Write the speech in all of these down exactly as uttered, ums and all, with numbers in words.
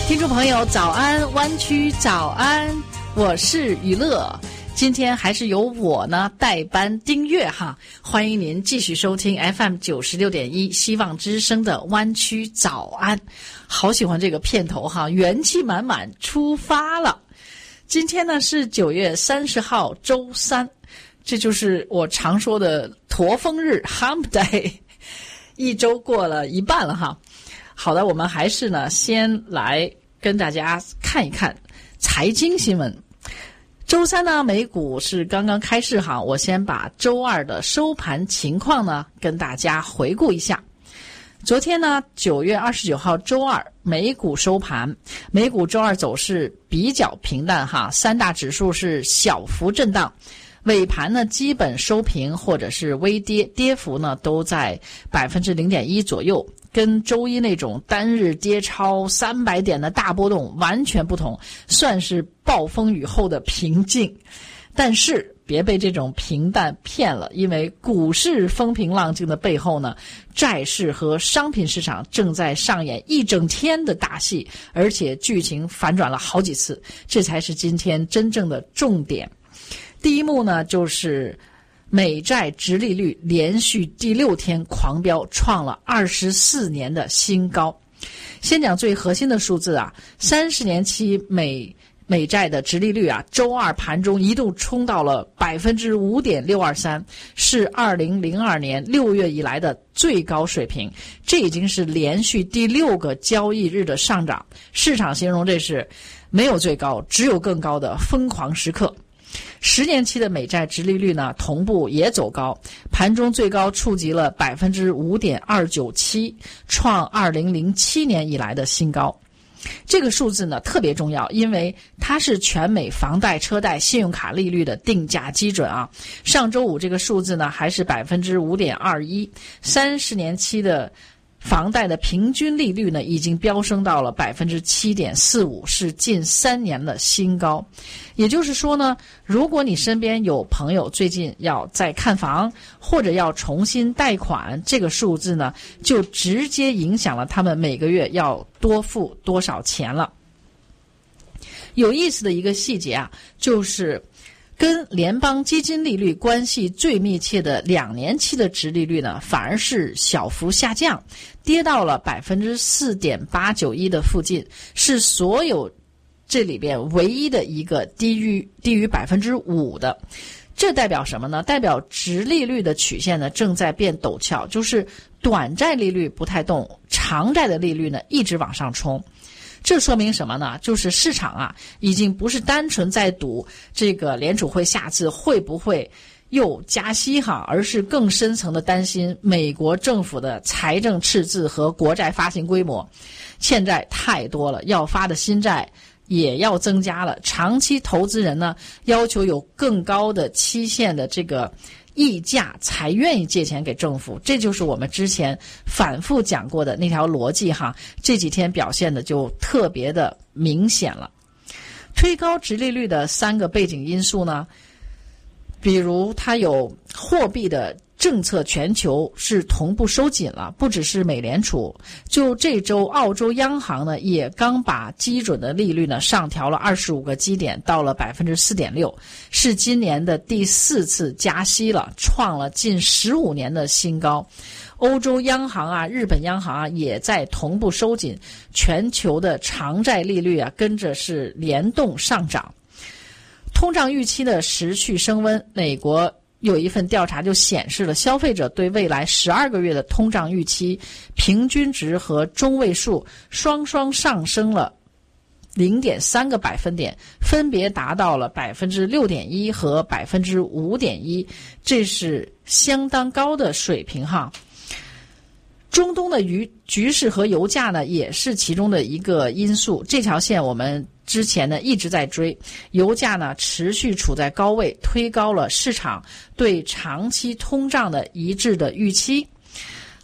听众朋友早安，湾区早安，我是于乐。今天还是由我呢代班丁月哈，欢迎您继续收听 F M 九十六点一 希望之声的湾区早安。好喜欢这个片头哈，元气满满出发了。今天呢是九月三十号周三，这就是我常说的驼峰日 Hump Day， 一周过了一半了哈。好的，我们还是呢先来跟大家看一看财经新闻。周三呢，美股是刚刚开市哈，我先把周二的收盘情况呢跟大家回顾一下。昨天呢，九月二十九号周二，美股收盘，美股周二走势比较平淡哈，三大指数是小幅震荡，尾盘呢基本收平或者是微跌，跌幅呢都在百分之零点一左右。跟周一那种单日跌超三百点的大波动完全不同，算是暴风雨后的平静。但是别被这种平淡骗了，因为股市风平浪静的背后呢，债市和商品市场正在上演一整天的大戏，而且剧情反转了好几次，这才是今天真正的重点。第一幕呢，就是美债殖利率连续第六天狂飙，创了二十四年的新高。先讲最核心的数字啊，三十年期美美债的殖利率啊，周二盘中一度冲到了百分之五点六二三，是二零零二年六月以来的最高水平。这已经是连续第六个交易日的上涨，市场形容这是没有最高，只有更高的疯狂时刻。十年期的美债殖利率呢，同步也走高，盘中最高触及了百分之五点二九七，创二零零七年以来的新高。这个数字呢特别重要，因为它是全美房贷、车贷、信用卡利率的定价基准啊。上周五这个数字呢还是百分之五点二一，三十年期的房贷的平均利率呢，已经飙升到了百分之七点四五，是近三年的新高。也就是说呢，如果你身边有朋友最近要再看房或者要重新贷款，这个数字呢，就直接影响了他们每个月要多付多少钱了。有意思的一个细节啊，就是跟联邦基金利率关系最密切的两年期的殖利率呢，反而是小幅下降，跌到了百分之四点八九一的附近，是所有这里边唯一的一个低于低于百分之五的。这代表什么呢？代表殖利率的曲线呢正在变陡峭，就是短债利率不太动，长债的利率呢一直往上冲。这说明什么呢？就是市场啊，已经不是单纯在赌这个联储会下次会不会又加息哈，而是更深层的担心美国政府的财政赤字和国债发行规模。欠债太多了，要发的新债也要增加了，长期投资人呢要求有更高的期限的这个溢价才愿意借钱给政府，这就是我们之前反复讲过的那条逻辑哈。这几天表现的就特别的明显了。推高殖利率的三个背景因素呢，比如它有货币的政策全球是同步收紧了，不只是美联储，就这周澳洲央行呢也刚把基准的利率呢上调了二十五个基点，到了百分之四点六，是今年的第四次加息了，创了近十五年的新高。欧洲央行啊、日本央行啊也在同步收紧，全球的长债利率啊跟着是联动上涨。通胀预期的持续升温，美国有一份调查就显示了消费者对未来十二个月的通胀预期平均值和中位数双双上升了零点三个百分点，分别达到了百分之六点一和百分之五点一，这是相当高的水平哈。中东的局局势和油价呢，也是其中的一个因素。这条线我们之前呢一直在追，油价呢持续处在高位，推高了市场对长期通胀的一致的预期。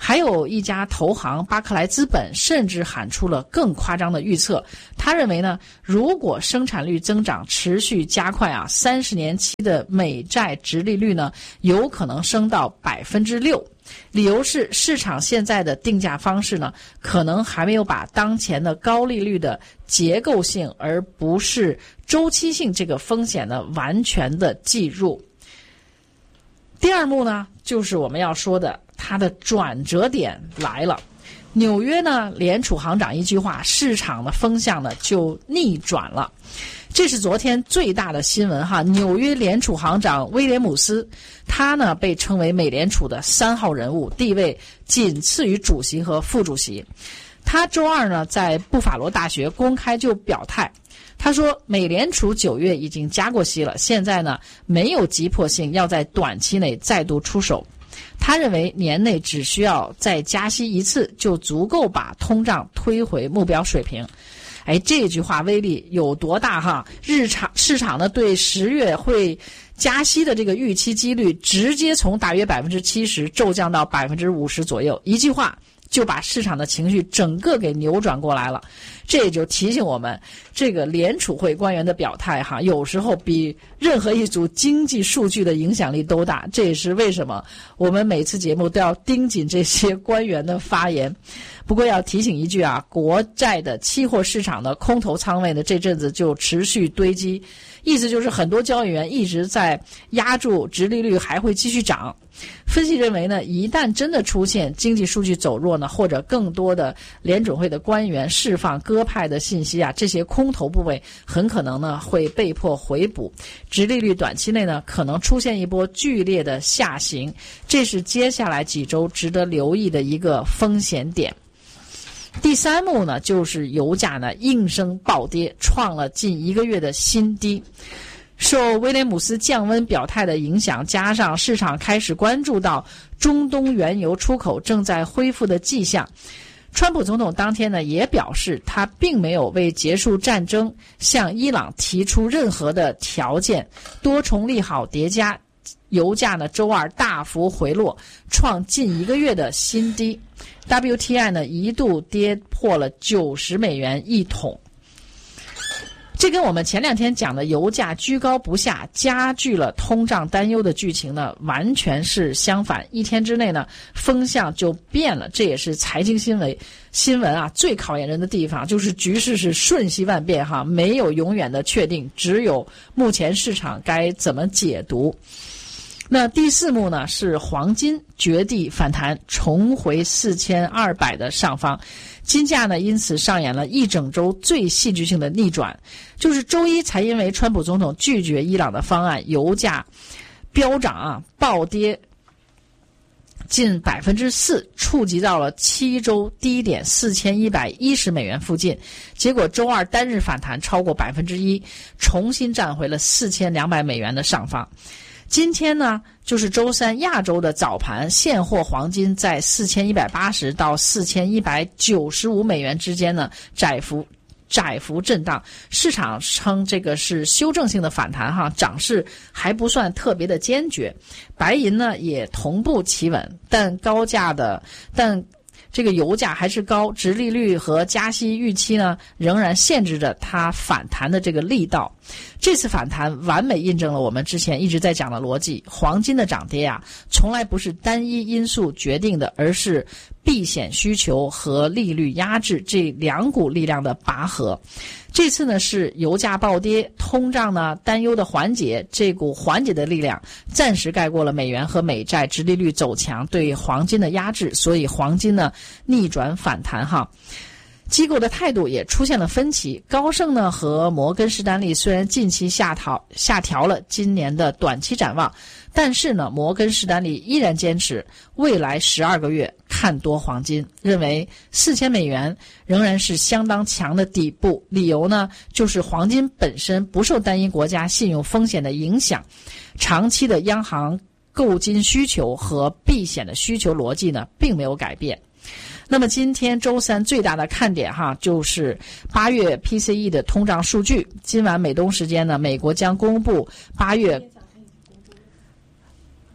还有一家投行巴克莱资本甚至喊出了更夸张的预测，他认为呢，如果生产率增长持续加快啊，三十年期的美债殖利率呢，有可能升到百分之六。理由是市场现在的定价方式呢，可能还没有把当前的高利率的结构性而不是周期性这个风险呢完全的计入。第二幕呢，就是我们要说的它的转折点来了。纽约呢，联储行长一句话，市场的风向呢就逆转了。这是昨天最大的新闻哈。纽约联储行长威廉姆斯，他呢被称为美联储的三号人物，地位仅次于主席和副主席。他周二呢在布法罗大学公开就表态，他说美联储九月已经加过息了，现在呢没有急迫性要在短期内再度出手。他认为年内只需要再加息一次就足够把通胀推回目标水平。哎，这句话威力有多大哈？日常市场呢对十月会加息的这个预期几率直接从大约百分之七十骤降到百分之五十左右，一句话就把市场的情绪整个给扭转过来了。这也就提醒我们，这个联储会官员的表态哈，有时候比任何一组经济数据的影响力都大。这也是为什么我们每次节目都要盯紧这些官员的发言。不过要提醒一句啊，国债的期货市场的空头仓位呢，这阵子就持续堆积，意思就是很多交易员一直在压住殖利率还会继续涨。分析认为呢，一旦真的出现经济数据走弱呢，或者更多的联准会的官员释放鸽派的信息啊，这些空头部位很可能呢会被迫回补，殖利率短期内呢可能出现一波剧烈的下行，这是接下来几周值得留意的一个风险点。第三幕呢，就是油价呢应声暴跌，创了近一个月的新低。受威廉姆斯降温表态的影响，加上市场开始关注到中东原油出口正在恢复的迹象，川普总统当天呢也表示，他并没有为结束战争向伊朗提出任何的条件，多重利好叠加，油价呢周二大幅回落，创近一个月的新低。W T I 呢一度跌破了九十美元一桶。这跟我们前两天讲的油价居高不下，加剧了通胀担忧的剧情呢，完全是相反。一天之内呢，风向就变了。这也是财经新闻新闻啊最考验人的地方，就是局势是瞬息万变哈，没有永远的确定，只有目前市场该怎么解读。那第四幕呢，是黄金绝地反弹，重回四千二百的上方。金价呢因此上演了一整周最戏剧性的逆转，就是周一才因为川普总统拒绝伊朗的方案，油价飙涨啊，暴跌近百分之四，触及到了七周低点四千一百一十美元附近。结果周二单日反弹超过百分之一，重新站回了四千两百美元的上方。今天呢，就是周三亚洲的早盘，现货黄金在四千一百八十到四千一百九十五美元之间呢，窄幅窄幅震荡。市场称这个是修正性的反弹哈，涨势还不算特别的坚决。白银呢也同步企稳，但高价的但。这个油价还是高，殖利率和加息预期呢，仍然限制着它反弹的这个力道。这次反弹完美印证了我们之前一直在讲的逻辑，黄金的涨跌啊，从来不是单一因素决定的，而是避险需求和利率压制这两股力量的拔河。这次呢是油价暴跌，通胀呢担忧的缓解，这股缓解的力量暂时盖过了美元和美债殖利率走强对黄金的压制，所以黄金呢逆转反弹哈。机构的态度也出现了分歧，高盛呢和摩根士丹利虽然近期下调下调了今年的短期展望，但是呢摩根士丹利依然坚持未来十二个月看多黄金，认为四千美元仍然是相当强的底部。理由呢就是黄金本身不受单一国家信用风险的影响，长期的央行购金需求和避险的需求逻辑呢并没有改变。那么今天周三最大的看点哈，就是八月 P C E 的通胀数据。今晚美东时间呢，美国将公布八月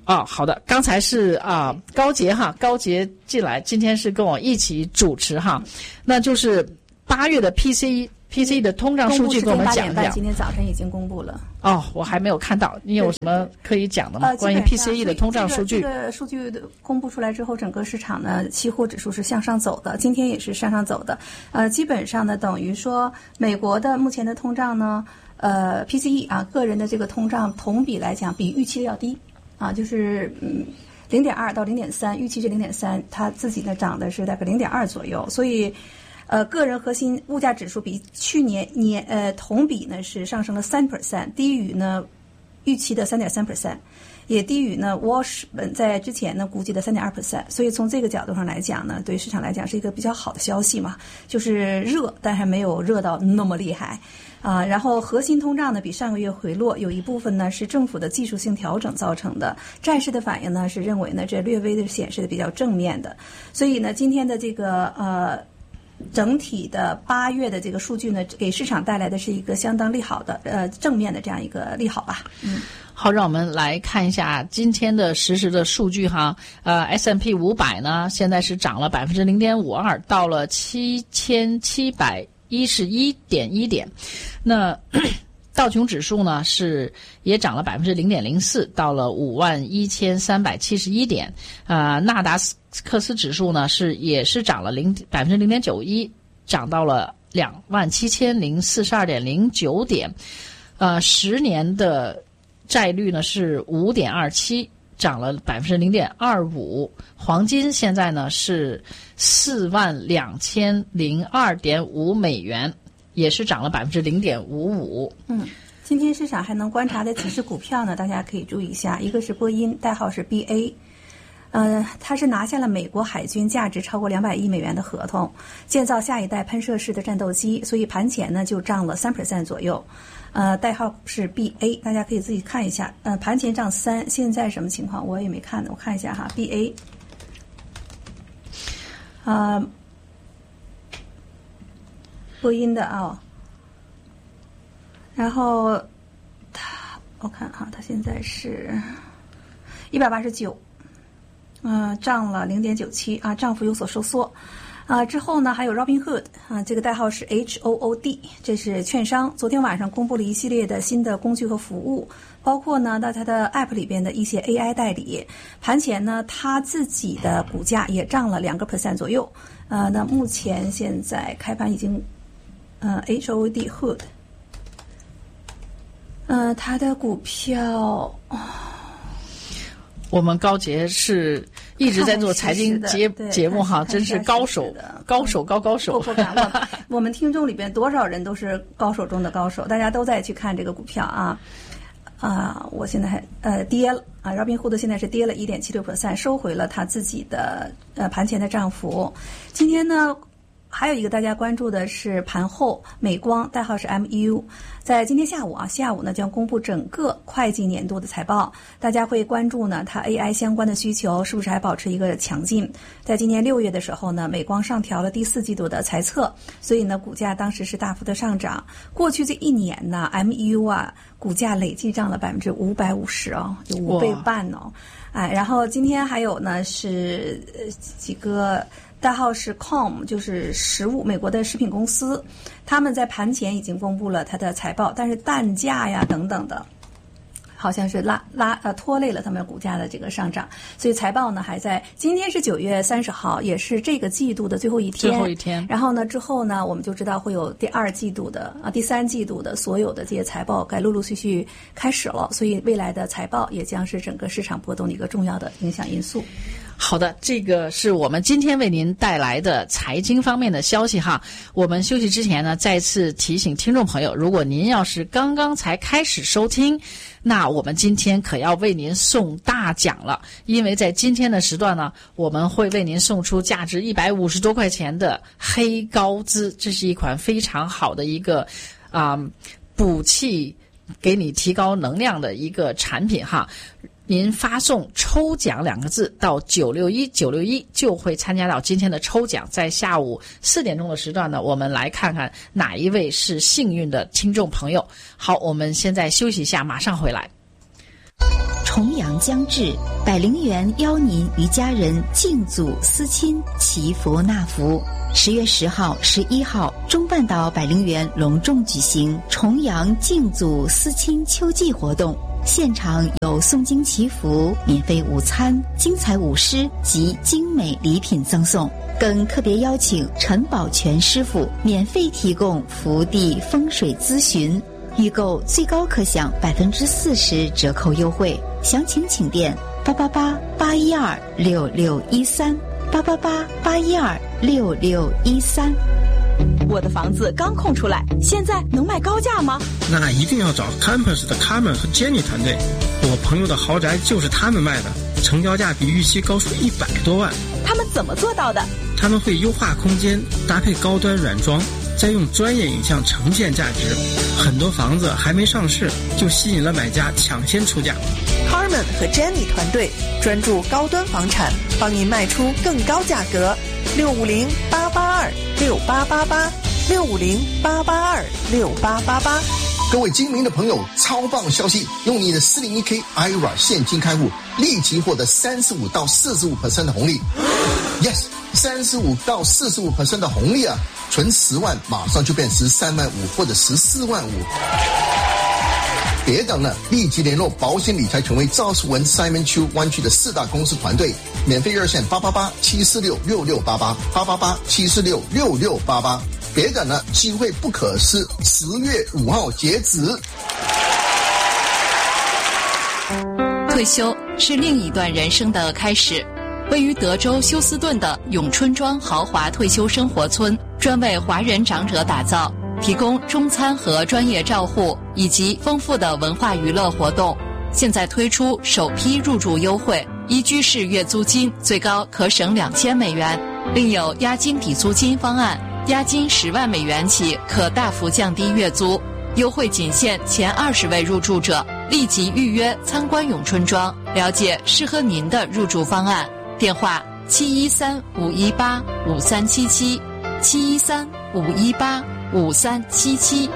哦，好的，刚才是啊、呃、高杰哈，高杰进来，今天是跟我一起主持哈，那就是八月的 P C E P C E 的通胀数据跟我们讲一讲。 今天早晨已经公布了。 哦，我还没有看到，你有什么可以讲的吗？ 呃、 关于 P C E 的通胀数据。 这个、这个数据的公布出来之后，整个市场呢，期货指数是向上走的，今天也是向上走的。呃，基本上呢，等于说美国的目前的通胀呢，呃 ，P C E 啊，个人的这个通胀同比来讲比预期的要低。啊，就是嗯，零点二到零点三，预期是零点三，它自己呢涨的是大概零点二左右，所以，呃，个人核心物价指数比去年年呃同比呢是上升了三 percent， 低于呢预期的三点三 percent， 也低于呢 Washburn 在之前呢估计的三点二 percent， 所以从这个角度上来讲呢，对市场来讲是一个比较好的消息嘛，就是热，但还没有热到那么厉害。啊，然后核心通胀呢比上个月回落，有一部分呢是政府的技术性调整造成的。债市的反应呢是认为呢这略微的显示的比较正面的，所以呢今天的这个呃整体的八月的这个数据呢，给市场带来的是一个相当利好的呃正面的这样一个利好吧。嗯。 好，让我们来看一下今天的实时的数据哈。呃 ，S and P 五百呢现在是涨了百分之零点五二，到了七千七百。一十一点一点，那道琼指数呢是也涨了百分之零点零四，到了五万一千三百七十一点。呃，纳达克斯指数呢是也是涨了零百分之零点九一，涨到了两万七千零四十二点零九点。呃，十年的债率呢是五点二七。涨了百分之零点二五，黄金现在呢是四万两千零二点五美元，也是涨了百分之零点五五。 嗯，今天市场还能观察的几只股票呢，大家可以注意一下，一个是波音，代号是 B A。呃，它是拿下了美国海军价值超过两百亿美元的合同，建造下一代喷射式的战斗机，所以盘前呢就涨了三 percent 左右。呃，代号是 B A， 大家可以自己看一下。呃，盘前涨三，现在什么情况我也没看呢，我看一下哈 ，B A。呃，波音的啊、哦，然后它我看哈，它现在是一百八十九。嗯、呃，涨了零点九七啊，涨幅有所收缩。啊，之后呢，还有 Robinhood 啊，这个代号是 H O O D， 这是券商。昨天晚上公布了一系列的新的工具和服务，包括呢，到它的 App 里边的一些 A I 代理。盘前呢，它自己的股价也涨了两个 percent 左右。呃，那目前现在开盘已经，呃 ，H O O D Hood， 呃，它的股票。 我们高杰是一直在做财经节节目哈，真是高手，高手高高手。 不不敢，我我们听众里边多少人都是高手中的高手，大家都在去看这个股票啊啊！我现在还呃跌了啊 ，Robinhood 现在是跌了 一点七六 percent， 收回了他自己的呃盘前的涨幅。今天呢，还有一个大家关注的是盘后美光，代号是 M U。在今天下午啊，下午呢将公布整个会计年度的财报，大家会关注呢它 A I 相关的需求是不是还保持一个强劲。在今年六月的时候呢，美光上调了第四季度的财测，所以呢股价当时是大幅的上涨。过去这一年呢 ，M U 啊股价累计涨了百分之五百五十哦，有五倍半哦。哎，然后今天还有呢是呃几个。代号是 C O M， 就是食物，美国的食品公司，他们在盘前已经公布了它的财报，但是蛋价呀等等的，好像是拉拉呃拖累了他们股价的这个上涨，所以财报呢还在今天是九月三十号，也是这个季度的最后一天。 最后一天。 然后呢之后呢，我们就知道会有第二季度的啊第三季度的所有的这些财报该陆陆续续开始了，所以未来的财报也将是整个市场波动的一个重要的影响因素。 好的，这个是我们今天为您带来的财经方面的消息哈。我们休息之前呢，再次提醒听众朋友，如果您要是刚刚才开始收听，那我们今天可要为您送大奖了，因为在今天的时段呢，我们会为您送出价值一百五十多块钱的黑高兹，这是一款非常好的一个啊、呃、补气给你提高能量的一个产品哈。您发送抽奖两个字到九六一九六一就会参加到今天的抽奖。在下午四点钟的时段呢，我们来看看哪一位是幸运的听众朋友。好，我们现在休息一下，马上回来。 重阳将至，百灵园邀您与家人敬祖思亲，祈福纳福。十月十号、十一号，中半岛百灵园隆重举行重阳敬祖思亲秋季活动，现场有诵经祈福、免费午餐、精彩舞狮及精美礼品赠送，更特别邀请陈宝全师傅免费提供福地风水咨询，预购最高可享百分之四十折扣优惠。详情请电八八八八一二六六一三。八八八八一二六六一三。 我的房子刚空出来，现在能卖高价吗？ 那一定要找 Campus 的 Carmen 和 Jenny 团队，我朋友的豪宅就是他们卖的，成交价比预期高出一百多万。 他们怎么做到的？ 他们会优化空间，搭配高端软装，再用专业影像呈现价值，很多房子还没上市就吸引了买家抢先出价。 Carmen 和 Jenny 团队专注高端房产，帮您卖出更高价格。六五零八八二六八八八，六五零八八二六八八八。 各位精明的朋友，超棒消息！用你的四零一 K I R A 现金开户，立即获得三十五到四十五 percent 的红利。Yes， 三十五到四十五 percent 的红利啊！存十万，马上就变十三万五或者十四万五。别等了，立即联络保险理财权威赵树文 Simon Chu 湾区的四大公司团队，免费热线八八八七四六六六八八八八八七四六六六八八。别等了，机会不可失，十月五号截止。 退休是另一段人生的开始。位于德州休斯顿的永春庄豪华退休生活村，专为华人长者打造，提供中餐和专业照护，以及丰富的文化娱乐活动。现在推出首批入住优惠，一居室月租金最高可省两千美元，另有押金抵租金方案，押金十万美元起可大幅降低月租。优惠仅限前二十位入住者，立即预约参观永春庄，了解适合您的入住方案。电话七一三五一八五三七七，七一三五一八五三七七。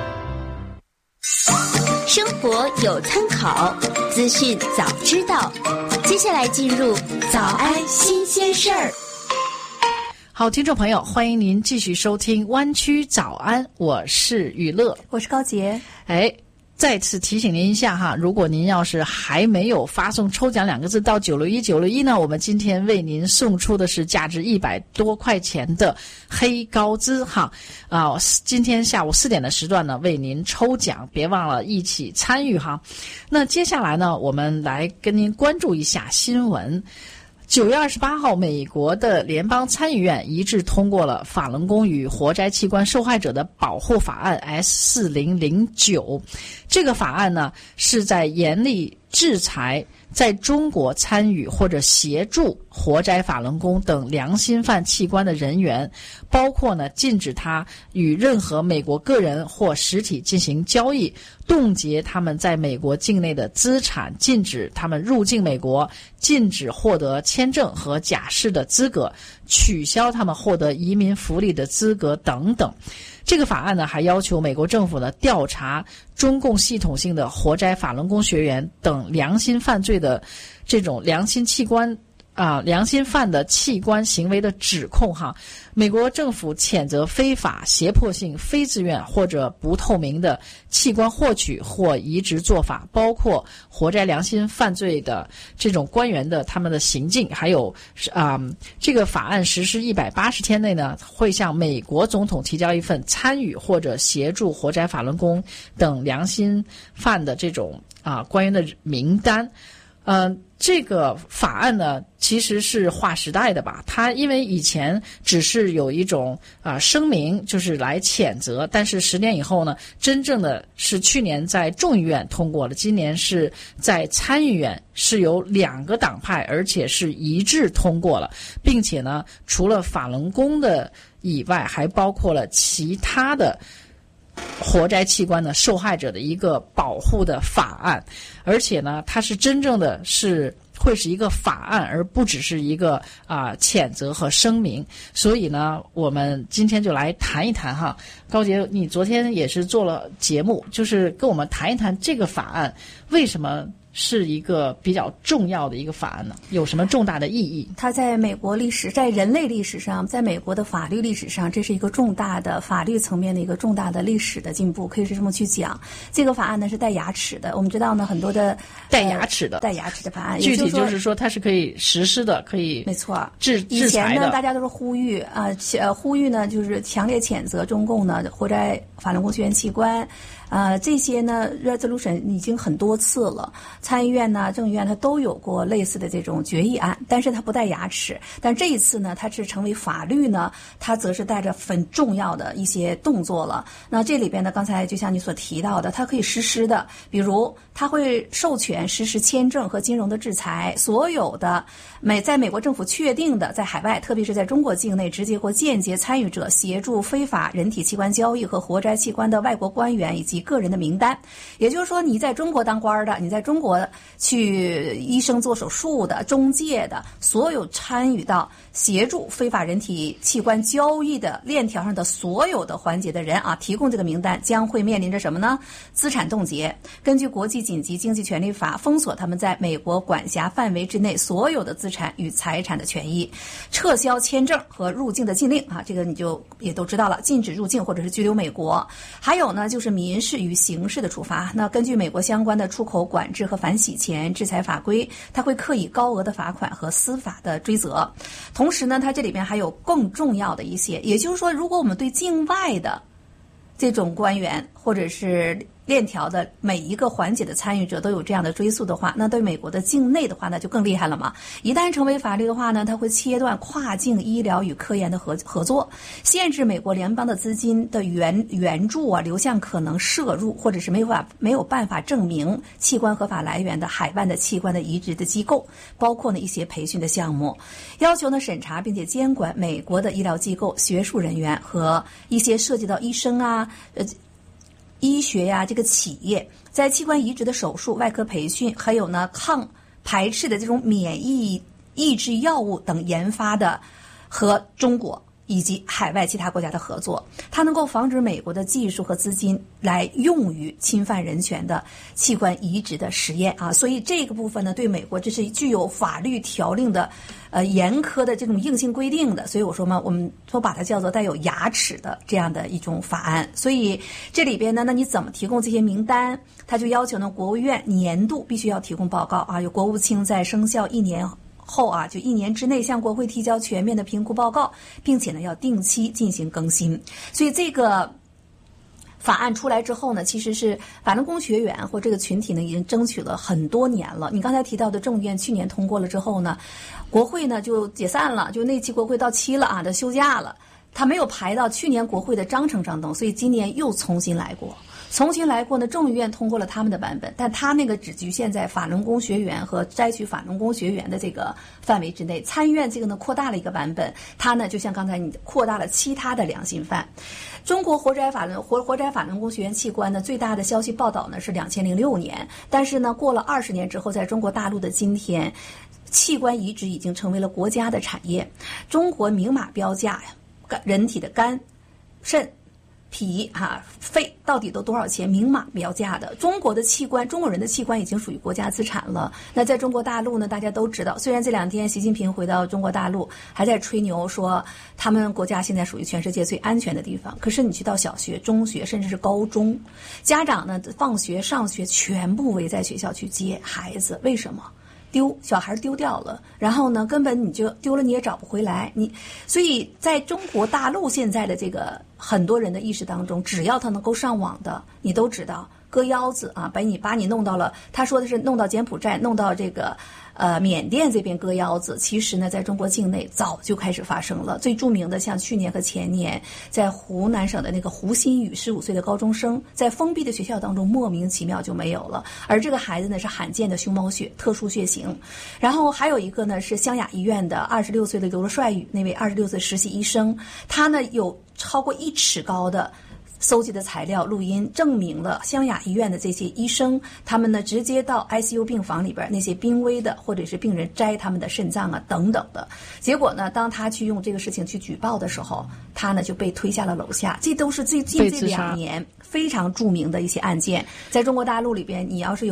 生活有参考，资讯早知道。接下来进入早安新鲜事儿。 好，听众朋友，欢迎您继续收听湾区早安，我是雨乐， 我是高杰。 哎，再次提醒您一下哈，如果您要是还没有发送抽奖两个字到九六一九六一呢，我们今天为您送出的是价值一百多块钱的黑高资哈啊！今天下午四点的时段呢，为您抽奖，别忘了一起参与哈。那接下来呢，我们来跟您关注一下新闻。九月二十八号，美国的联邦参议院一致通过了法轮功与活摘器官受害者的保护法案 S 四零零九。这个法案呢，是在严厉制裁在中国参与或者协助活摘法轮功等良心犯器官的人员，包括呢禁止他与任何美国个人或实体进行交易，冻结他们在美国境内的资产，禁止他们入境美国，禁止获得签证和假释的资格，取消他们获得移民福利的资格等等。这个法案呢，还要求美国政府呢调查中共系统性的活摘法轮功学员等良心犯罪的这种良心器官啊、呃、良心犯的器官行为的指控哈。美国政府谴责非法、胁迫性、非自愿或者不透明的器官获取或移植做法，包括活摘良心犯罪的这种官员的他们的行径，还有啊、呃，这个法案实施一百八十天内呢，会向美国总统提交一份参与或者协助活摘法轮功等良心犯的这种啊、呃、官员的名单。嗯、呃，这个法案呢，其实是划时代的吧。它因为以前只是有一种啊、呃、声明，就是来谴责，但是十年以后呢，真正的是去年在众议院通过了，今年是在参议院是由两个党派，而且是一致通过了，并且呢，除了法轮功的以外，还包括了其他的活摘器官的受害者的一个保护的法案，而且呢，它是真正的是会是一个法案，而不只是一个啊、呃、谴责和声明。所以呢，我们今天就来谈一谈哈，高杰，你昨天也是做了节目，就是跟我们谈一谈这个法案为什么是一个比较重要的一个法案呢？有什么重大的意义？ 它在美国历史，在人类历史上，在美国的法律历史上，这是一个重大的法律层面的一个重大的历史的进步，可以是这么去讲。这个法案呢是带牙齿的，我们知道呢，很多的带牙齿的、 呃、带牙齿的法案， 具体就是说它是可以实施的，可以没错制以前呢， 制裁的。 大家都是呼吁啊，呃，呼吁呢就是强烈谴责中共呢活摘法轮功学员器官。呃，这些呢 resolution 已经很多次了，参议院呢、众议院它都有过类似的这种决议案，但是它不带牙齿。但这一次呢，它是成为法律呢，它则是带着很重要的一些动作了。那这里边呢，刚才就像你所提到的，它可以实施的，比如它会授权实施签证和金融的制裁，所有的美在美国政府确定的在海外，特别是在中国境内直接或间接参与者协助非法人体器官交易和活摘器官的外国官员以及个人的名单。也就是说，你在中国当官的，你在中国去医生做手术的、中介的，所有参与到协助非法人体器官交易的链条上的所有的环节的人啊，提供这个名单将会面临着什么呢？资产冻结。根据国际紧急经济权利法，封锁他们在美国管辖范围之内所有的资产与财产的权益，撤销签证和入境的禁令啊，这个你就也都知道了，禁止入境或者是拘留美国。还有呢，就是民事与刑事的处罚。那根据美国相关的出口管制和反洗钱制裁法规，它会课以高额的罚款和司法的追责。同时呢，它这里边还有更重要的一些，也就是说，如果我们对境外的这种官员或者是链条的每一个环节的参与者都有这样的追溯的话，那对美国的境内的话那就更厉害了嘛。一旦成为法律的话呢，它会切断跨境医疗与科研的合合作，限制美国联邦的资金的援援助啊流向可能涉入或者是没有法没有办法证明器官合法来源的海外的器官的移植的机构，包括呢一些培训的项目，要求呢审查并且监管美国的医疗机构、学术人员和一些涉及到医生啊呃。医学呀，这个企业在器官移植的手术、外科培训，还有呢抗排斥的这种免疫抑制药物等研发的，和中国以及海外其他国家的合作，它能够防止美国的技术和资金来用于侵犯人权的器官移植的实验啊。所以这个部分呢，对美国这是具有法律条令的。呃，严苛的这种硬性规定的，所以我说嘛，我们都把它叫做带有牙齿的这样的一种法案。所以这里边呢，那你怎么提供这些名单？他就要求呢，国务院年度必须要提供报告啊，有国务卿在生效一年后啊，就一年之内向国会提交全面的评估报告，并且呢要定期进行更新。所以这个法案出来之后呢，其实是法轮功学员或这个群体呢已经争取了很多年了。你刚才提到的众议院去年通过了之后呢，国会呢就解散了，就那期国会到期了啊，它休假了，它没有排到去年国会的章程上等，所以今年又重新来过。重新来过呢，众议院通过了他们的版本，但他那个只局限在法轮功学员和摘取法轮功学员的这个范围之内。参议院这个呢扩大了一个版本，它呢就像刚才你扩大了其他的良心犯。中国活摘法轮活活摘法轮功学员器官呢，最大的消息报道呢是两千零六年，但是呢过了二十年之后，在中国大陆的今天，器官移植已经成为了国家的产业。中国明码标价人体的肝、肾、脾哈、肺到底都多少钱？明码标价的。中国的器官，中国人的器官已经属于国家资产了。那在中国大陆呢，大家都知道，虽然这两天习近平回到中国大陆，还在吹牛说他们国家现在属于全世界最安全的地方。可是你去到小学、中学，甚至是高中，家长呢放学、上学全部围在学校去接孩子，为什么？丢小孩丢掉了，然后呢，根本你就丢了你也找不回来。你所以在中国大陆现在的这个很多人的意识当中，只要他能够上网的，你都知道割腰子啊，把你把你弄到了，他说的是弄到柬埔寨，弄到这个呃缅甸这边割腰子。其实呢，在中国境内早就开始发生了。最著名的像去年和前年，在湖南省的那个胡鑫宇十五岁的高中生，在封闭的学校当中莫名其妙就没有了。而这个孩子呢是罕见的熊猫血，特殊血型。然后还有一个呢是湘雅医院的二十六岁的刘帅宇，那位二十六岁实习医生，他呢有超过一尺高的搜集的材料录音证明了湘雅医院的这些医生，他们呢直接到 I C U 病房里边那些濒危的或者是病人摘他们的肾脏啊等等的。结果呢，当他去用这个事情去举报的时候，他呢就被推下了楼下。这都是最近这两年非常著名的一些案件。在中国大陆里边，你要是有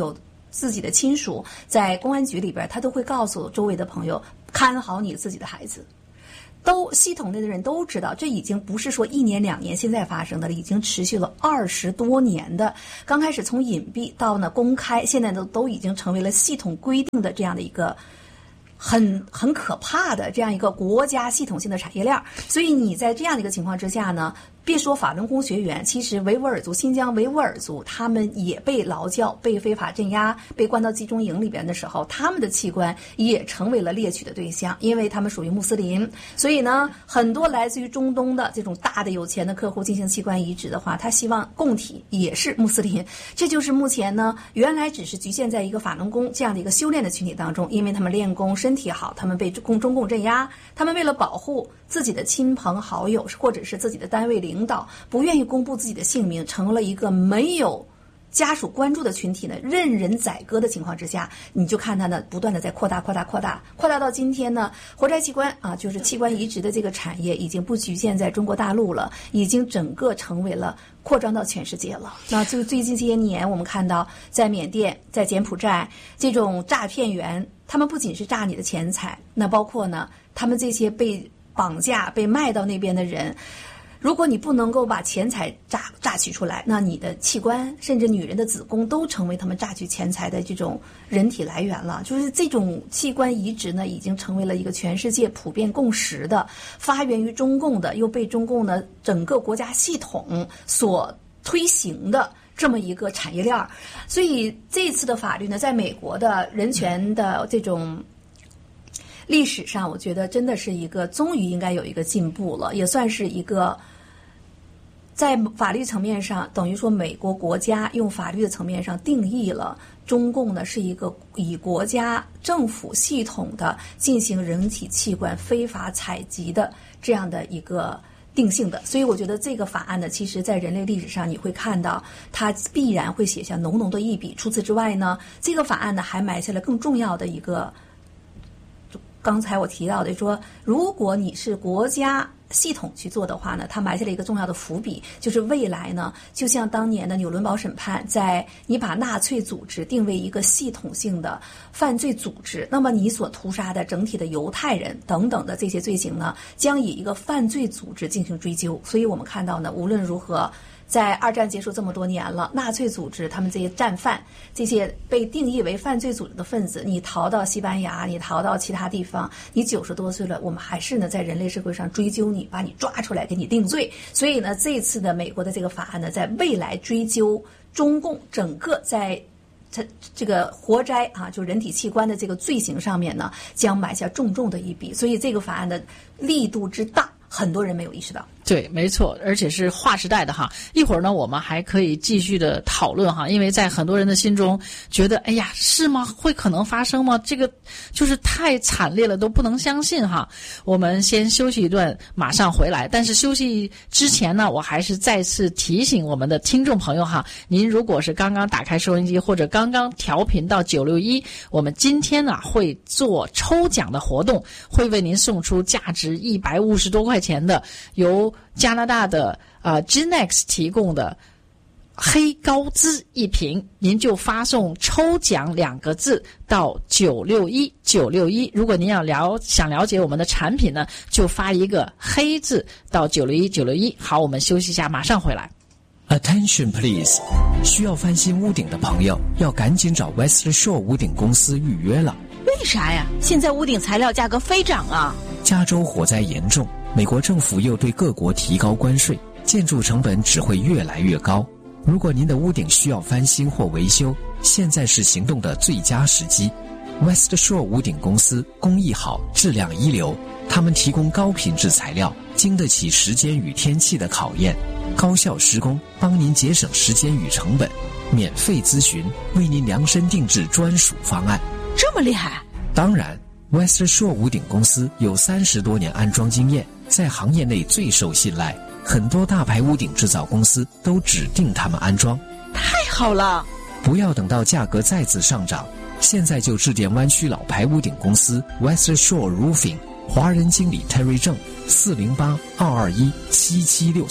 自己的亲属在公安局里边，他都会告诉周围的朋友，看好你自己的孩子。都系统内的人都知道，这已经不是说一年两年现在发生的了，已经持续了二十多年的。刚开始从隐蔽到呢公开，现在都都已经成为了系统规定的这样的一个很很可怕的这样一个国家系统性的产业链。所以你在这样的一个情况之下呢，别说法轮功学员，其实维吾尔族、新疆维吾尔族他们也被劳教、被非法镇压、被关到集中营里边的时候，他们的器官也成为了猎取的对象，因为他们属于穆斯林。所以呢，很多来自于中东的这种大的有钱的客户进行器官移植的话，他希望供体也是穆斯林。这就是目前呢，原来只是局限在一个法轮功这样的一个修炼的群体当中，因为他们练功身体好，他们被中中共镇压，他们为了保护自己的亲朋好友或者是自己的单位领导，不愿意公布自己的姓名，成了一个没有家属关注的群体呢，任人宰割的情况之下，你就看它呢不断的在扩大扩大扩大扩大到今天呢，活摘器官啊，就是器官移植的这个产业已经不局限在中国大陆了，已经整个成为了扩张到全世界了。那最最近这些年，我们看到在缅甸、在柬埔寨这种诈骗员，他们不仅是诈你的钱财，那包括呢，他们这些被绑架、被卖到那边的人。如果你不能够把钱财榨榨取出来，那你的器官甚至女人的子宫都成为他们榨取钱财的这种人体来源了。就是这种器官移植呢，已经成为了一个全世界普遍共识的，发源于中共的，又被中共的整个国家系统所推行的这么一个产业链。所以这次的法律呢，在美国的人权的这种历史上，我觉得真的是一个终于应该有一个进步了，也算是一个在法律层面上，等于说美国国家用法律的层面上定义了中共呢是一个以国家政府系统的进行人体器官非法采集的这样的一个定性的。所以我觉得这个法案呢，其实在人类历史上你会看到它必然会写下浓浓的一笔。除此之外呢，这个法案呢还埋下了更重要的一个，刚才我提到的说，如果你是国家系统去做的话呢，它埋下了一个重要的伏笔，就是未来呢，就像当年的纽伦堡审判，在你把纳粹组织定为一个系统性的犯罪组织，那么你所屠杀的整体的犹太人等等的这些罪行呢，将以一个犯罪组织进行追究。所以我们看到呢，无论如何，在二战结束这么多年了，纳粹组织他们这些战犯，这些被定义为犯罪组织的分子，你逃到西班牙，你逃到其他地方，你九十多岁了，我们还是呢在人类社会上追究你，把你抓出来给你定罪。所以呢，这次的美国的这个法案呢，在未来追究中共整个在这这个活摘啊，就人体器官的这个罪行上面呢，将埋下重重的一笔。所以这个法案的力度之大，很多人没有意识到。 对，没错，而且是划时代的哈。一会儿呢，我们还可以继续的讨论哈，因为在很多人的心中觉得，哎呀，是吗？会可能发生吗？这个就是太惨烈了，都不能相信哈。我们先休息一段，马上回来。但是休息之前呢，我还是再次提醒我们的听众朋友哈，您如果是刚刚打开收音机或者刚刚调频到九六一，我们今天呢会做抽奖的活动，会为您送出价值一百五十多块钱的由加拿大的呃 Genex 提供的黑高脂一瓶，您就发送抽奖两个字到九六一九六一。如果您要了想了解我们的产品呢，就发一个黑字到九六一九六一。好，我们休息一下，马上回来。 Attention please， 需要翻新屋顶的朋友要赶紧找 West Shore 屋顶公司预约了。 为啥呀？现在屋顶材料价格飞涨啊！ 加州火灾严重，美国政府又对各国提高关税，建筑成本只会越来越高。如果您的屋顶需要翻新或维修，现在是行动的最佳时机。West Shore 屋顶公司工艺好，质量一流，他们提供高品质材料，经得起时间与天气的考验，高效施工，帮您节省时间与成本，免费咨询，为您量身定制专属方案。 这么厉害？ 当然 West Shore 屋顶公司有三十多年安装经验，在行业内最受信赖，很多大牌屋顶制造公司都指定他们安装。 太好了！ 不要等到价格再次上涨，现在就致电湾区老牌屋顶公司 West Shore Roofing， 华人经理 Terry 郑四零八二二一七七六三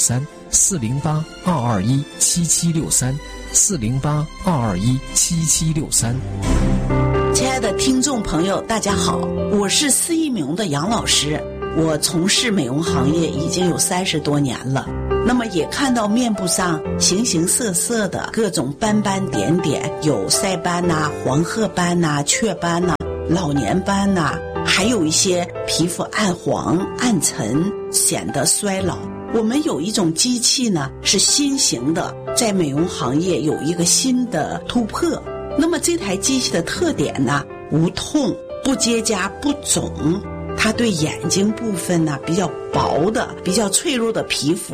四零八二二一七七六三，四零八二二一七七六三。 亲爱的听众朋友，大家好，我是四一美容的杨老师。我从事美容行业已经有三十多年了，那么也看到面部上形形色色的各种斑斑点点，有晒斑呐、啊、黄褐斑呐、啊、雀斑呐、啊、老年斑呐、啊，还有一些皮肤暗黄、暗沉，显得衰老。我们有一种机器呢，是新型的，在美容行业有一个新的突破。那么这台机器的特点呢，无痛、不结痂、不肿。它对眼睛部分呢比较薄的、比较脆弱的皮肤